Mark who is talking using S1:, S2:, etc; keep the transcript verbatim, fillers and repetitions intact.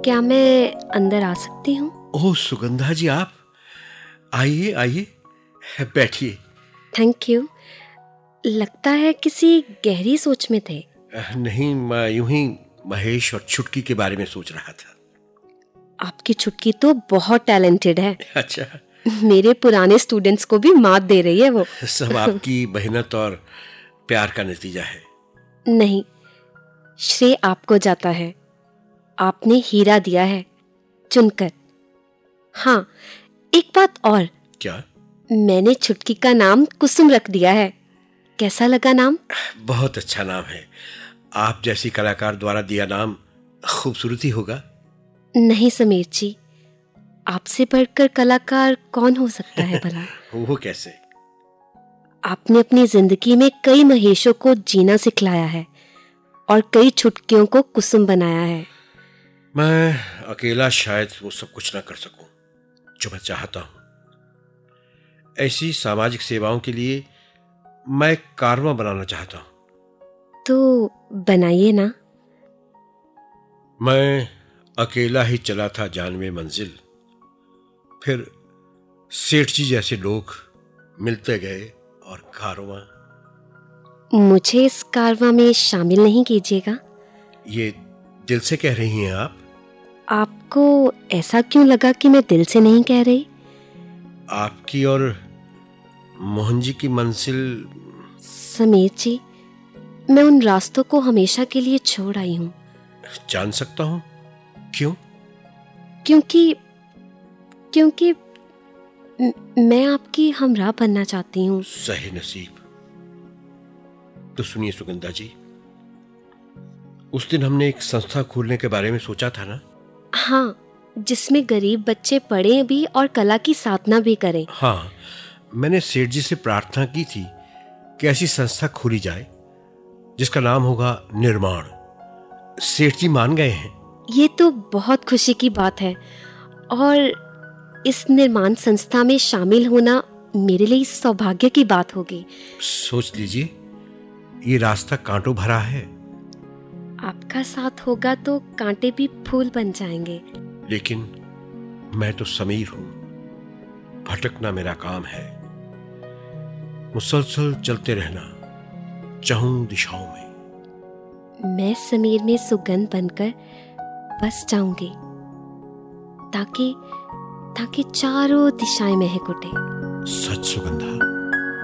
S1: क्या मैं अंदर आ सकती हूँ?
S2: ओह सुगंधा जी, आप आइए आइए, बैठिए।
S1: Thank you. लगता है किसी गहरी सोच में थे।
S2: नहीं, मैं यूं ही महेश और छुटकी के बारे में सोच रहा था।
S1: आपकी छुटकी तो बहुत टैलेंटेड है।
S2: अच्छा।
S1: मेरे पुराने स्टूडेंट्स को भी मात दे रही है वो।
S2: सब आपकी मेहनत और प्यार का नतीजा है।
S1: नहीं, श्रेय आपको जाता है। आपने हीरा दिया है चुनकर। हाँ, एक बात और।
S2: क्या?
S1: मैंने छुटकी का नाम कुसुम रख दिया है। कैसा लगा नाम?
S2: बहुत अच्छा नाम है। आप जैसी कलाकार द्वारा दिया नाम खूबसूरती होगा।
S1: नहीं समीर जी, आपसे बढ़कर कलाकार कौन हो सकता है भला?
S2: वो कैसे?
S1: आपने अपनी जिंदगी में कई महेशों को जीना सिखलाया है और कई छुटकियों को कुसुम बनाया है।
S2: मैं अकेला शायद वो सब कुछ ना कर सकूं जो मैं चाहता हूं। ऐसी सामाजिक सेवाओं के लिए मैं एक कारवां बनाना चाहता हूं।
S1: तो बनाइए ना।
S2: मैं अकेला ही चला था जानवे मंजिल, फिर सेठ जी जैसे लोग मिलते गए और कारवां।
S1: मुझे इस कारवां में शामिल नहीं कीजिएगा।
S2: ये दिल से कह रही हैं आप?
S1: आपको ऐसा क्यों लगा कि मैं दिल से नहीं कह रही?
S2: आपकी और मोहन जी की मंजिल।
S1: समीर जी, मैं उन रास्तों को हमेशा के लिए छोड़ आई हूँ।
S2: जान सकता हूं क्यों?
S1: क्योंकि क्योंकि म- मैं आपकी हमराह बनना चाहती हूँ।
S2: सही नसीब। तो सुनिए सुगंधा जी, उस दिन हमने एक संस्था खोलने के बारे में सोचा था ना?
S1: हाँ, जिसमें गरीब बच्चे पढ़ें भी और कला की साधना भी करें।
S2: हाँ, मैंने सेठ जी से प्रार्थना की थी कि ऐसी संस्था खोली जाए जिसका नाम होगा निर्माण। सेठ जी मान गए हैं।
S1: ये तो बहुत खुशी की बात है और इस निर्माण संस्था में शामिल होना मेरे लिए सौभाग्य की बात होगी।
S2: सोच लीजिए, ये रास्ता कांटों भरा है,
S1: आपका साथ होगा तो कांटे भी फूल बन जाएंगे।
S2: लेकिन मैं तो समीर हूं। भटकना मेरा काम है, मुसलसल चलते रहना चाहूं दिशाओं में।
S1: मैं समीर में सुगंध बनकर बस जाऊंगी ताकि ताकि चारों दिशाएं महक उठे।
S2: सच सुगंधा।